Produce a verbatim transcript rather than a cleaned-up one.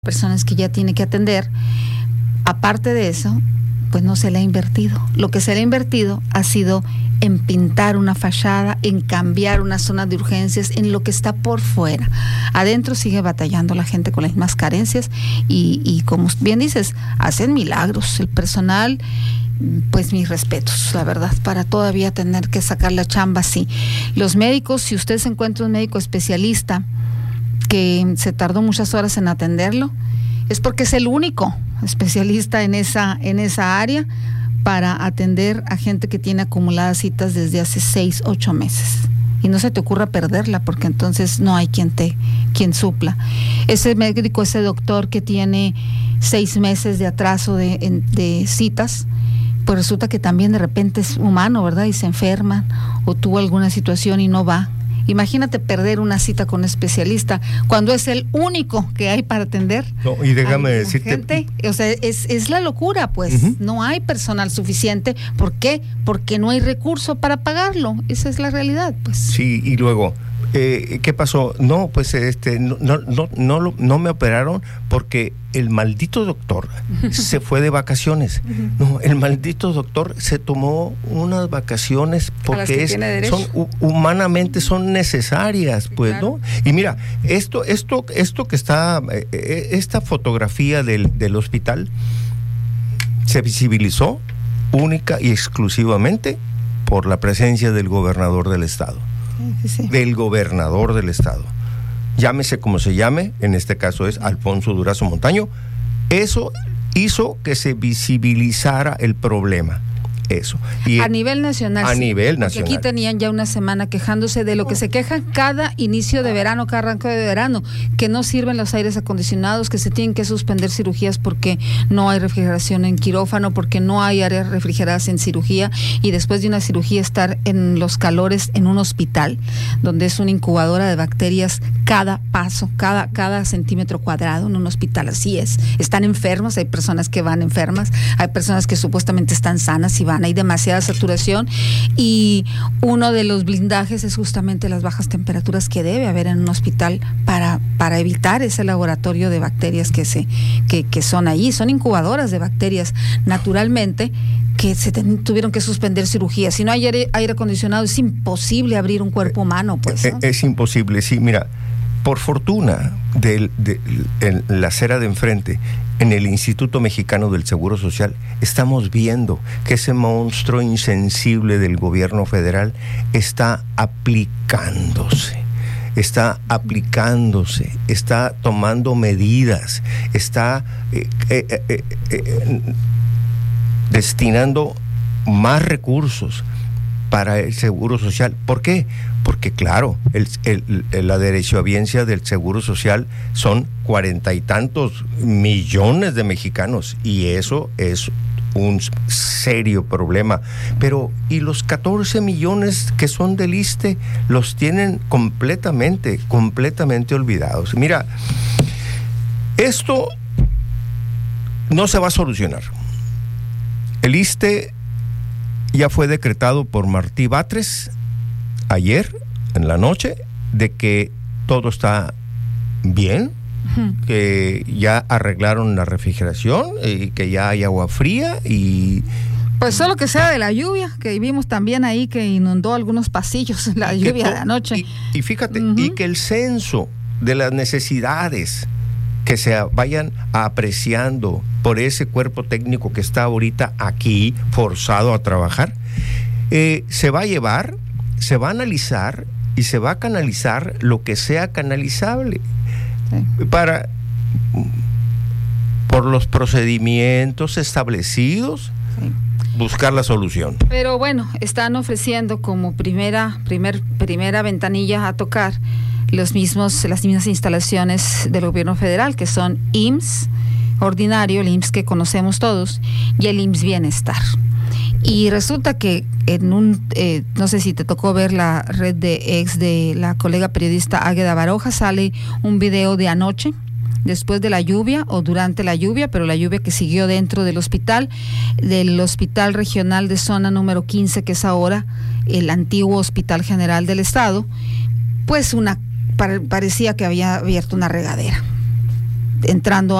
personas que ya tiene que atender. Aparte de eso, pues no se le ha invertido. Lo que se le ha invertido ha sido en pintar una fachada, en cambiar una zona de urgencias, en lo que está por fuera. Adentro sigue batallando la gente con las mismas carencias y, y como bien dices, hacen milagros. El personal, pues mis respetos, la verdad, para todavía tener que sacar la chamba así. Los médicos, si usted se encuentra un médico especialista que se tardó muchas horas en atenderlo, es porque es el único especialista en esa, en esa área para atender a gente que tiene acumuladas citas desde hace seis, ocho meses. Y no se te ocurra perderla, porque entonces no hay quien te, quien supla. Ese médico, ese doctor que tiene seis meses de atraso de, en, de citas, pues resulta que también de repente es humano, ¿verdad? Y se enferma o tuvo alguna situación y no va. Imagínate perder una cita con un especialista cuando es el único que hay para atender. No, y déjame a la decirte, gente. O sea, es, es la locura, pues. Uh-huh. No hay personal suficiente. ¿Por qué? Porque no hay recurso para pagarlo. Esa es la realidad, pues. Sí, y luego, eh, ¿qué pasó? No, pues este, no, no, no, no, no me operaron porque el maldito doctor se fue de vacaciones. No, el maldito doctor se tomó unas vacaciones porque es, son humanamente son necesarias, pues, claro. ¿No? Y mira, esto, esto, esto que está, eh, esta fotografía del, del hospital se visibilizó única y exclusivamente por la presencia del gobernador del estado. Sí, sí. Del gobernador del estado. Llámese como se llame, en este caso es Alfonso Durazo Montaño. Eso hizo que se visibilizara el problema. Eso. Y a nivel nacional. A sí, nivel nacional. Porque aquí tenían ya una semana quejándose de lo que se quejan cada inicio de verano, cada arranque de verano, que no sirven los aires acondicionados, que se tienen que suspender cirugías porque no hay refrigeración en quirófano, porque no hay áreas refrigeradas en cirugía, y después de una cirugía estar en los calores en un hospital, donde es una incubadora de bacterias cada paso, cada, cada centímetro cuadrado en un hospital. Así es. Están enfermos, hay personas que van enfermas, hay personas que supuestamente están sanas y van. Hay demasiada saturación y uno de los blindajes es justamente las bajas temperaturas que debe haber en un hospital para, para evitar ese laboratorio de bacterias que, se, que, que son ahí. Son incubadoras de bacterias naturalmente que se ten, tuvieron que suspender cirugías. Si no hay aire, aire acondicionado es imposible abrir un cuerpo humano, pues, ¿no? Es, es imposible, sí. Mira, por fortuna, de, de, en la acera de enfrente, en el Instituto Mexicano del Seguro Social, estamos viendo que ese monstruo insensible del gobierno federal está aplicándose, está aplicándose, está tomando medidas, está eh, eh, eh, eh, destinando más recursos para el Seguro Social. ¿Por qué? Porque claro, el, el, el, la derechohabiencia del Seguro Social son cuarenta y tantos millones de mexicanos y eso es un serio problema. Pero, ¿y los catorce millones que son del ISSSTE? Los tienen completamente, completamente olvidados. Mira, esto no se va a solucionar. El ISSSTE ya fue decretado por Martí Batres ayer en la noche de que todo está bien, uh-huh. Que ya arreglaron la refrigeración y que ya hay agua fría y... Pues solo que sea de la lluvia, que vimos también ahí que inundó algunos pasillos, la lluvia to- de anoche. Y, y fíjate, uh-huh. Y que el censo de las necesidades que se vayan apreciando por ese cuerpo técnico que está ahorita aquí forzado a trabajar, eh, se va a llevar, se va a analizar y se va a canalizar lo que sea canalizable, sí. Para por los procedimientos establecidos, sí. Buscar la solución. Pero bueno, están ofreciendo como primera, primer, primera ventanilla a tocar los mismos, las mismas instalaciones del gobierno federal, que son I M S S ordinario, el I M S S que conocemos todos, y el I M S S Bienestar. Y resulta que en un, eh, no sé si te tocó ver la red de ex de la colega periodista Águeda Baroja, sale un video de anoche, después de la lluvia o durante la lluvia, pero la lluvia que siguió dentro del hospital, del Hospital Regional de Zona número quince, que es ahora el antiguo Hospital General del Estado, pues una parecía que había abierto una regadera. entrando